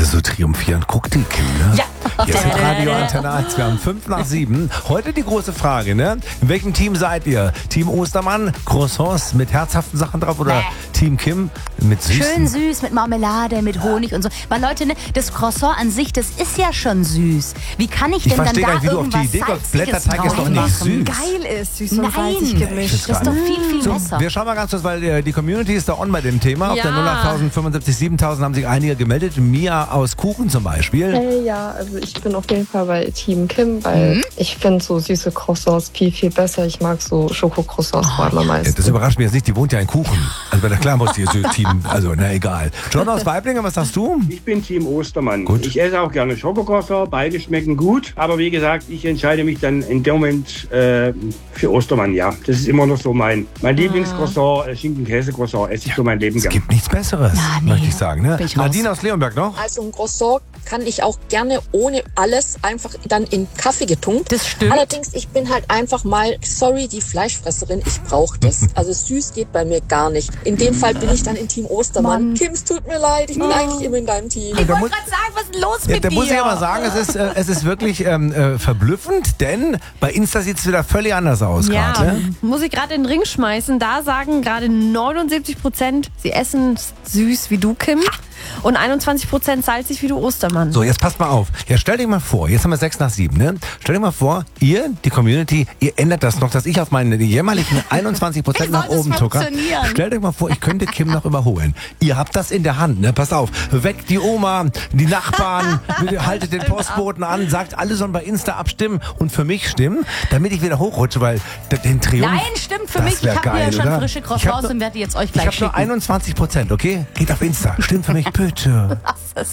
so triumphierend guckt die Kim, ne? Ja. Hier ist Radio Antenne 1. Wir haben 5:05. Heute die große Frage, ne? In welchem Team seid ihr? Team Ostermann, Croissants mit herzhaften Sachen drauf oder Team Kim mit süßen? Schön süß, mit Marmelade, mit Honig und so. Weil Leute, ne, das Croissant an sich, das ist ja schon süß. Wie kann ich denn dann verstehe da gar nicht, wie du auf die irgendwas Idee kommst. Salziges Blätterteig ist doch nicht drauf süß. Geil ist, süß und Nein, salzig gemischt. das ist doch viel, viel besser. Wir schauen mal ganz kurz, weil die Community ist da on bei dem Thema. Auf der 08.000, 75, 7.000 haben sich einige gemeldet. Mia aus Kuchen zum Beispiel. Hey, ja, also ich bin auf jeden Fall bei Team Kim, weil ich finde so süße Croissants viel, viel besser. Ich mag so Schokocroissants vor allem am meisten. Das überrascht mich jetzt nicht, die wohnt ja in Kuchen. Also bei der Kleinwurst hier so Team, also na egal. John aus Weiblingen, was sagst du? Ich bin Team Ostermann. Gut. Ich esse auch gerne Schokocroissant, beide schmecken gut. Aber wie gesagt, ich entscheide mich dann in dem Moment für Ostermann, ja. Das ist immer noch so mein Lieblingscroissant, Schinken-Käse-Croissant, esse ich so mein Leben Es gern. gibt nichts Besseres, möchte ich sagen. Ne? Bin ich raus. Nadine aus Leonberg noch? Also ein Croissant kann ich auch gerne ohne alles einfach dann in Kaffee getunkt. Das stimmt. Allerdings, ich bin halt einfach mal, sorry, die Fleischfresserin, ich brauche das. Also süß geht bei mir gar nicht. In dem Fall bin ich dann in Team Ostermann. Kim, es tut mir leid, ich bin eigentlich immer in deinem Team. Ich wollte gerade sagen, was ist denn los mit Da dir? muss ich aber sagen, es ist wirklich verblüffend, denn bei Insta sieht es wieder völlig anders aus Ja, gerade. muss ich gerade in den Ring schmeißen. Da sagen gerade 79%, sie essen süß wie du, Kim. Und 21% salzig wie du, Ostermann. So, jetzt passt mal auf. Ja, stell dir mal vor, jetzt haben wir 6:07, ne? Stell dir mal vor, ihr, die Community, ihr ändert das noch, dass ich auf meine jämmerlichen 21% nach oben zucker. funktionieren. Stellt euch mal vor, ich könnte Kim noch überholen. Ihr habt das in der Hand, ne? Passt auf. Weckt die Oma, die Nachbarn, haltet den Postboten an, sagt, alle sollen bei Insta abstimmen und für mich stimmen, damit ich wieder hochrutsche, weil den Triumph. Nein, stimmt für das mich. Ich wär habe geil, hier schon oder? frische Ich hab Croissants nur- und werde die jetzt euch Ich gleich habe nur schicken. 21%, okay? Geht auf Insta. Stimmt für mich, bitte. Das ist